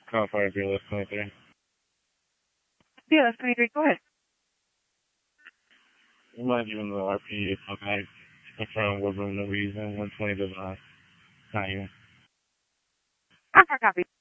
California BLS 23. BLS 23, go ahead. You might give him the RP okay. Confirm what room the reason 120 does not you. Confirm copy.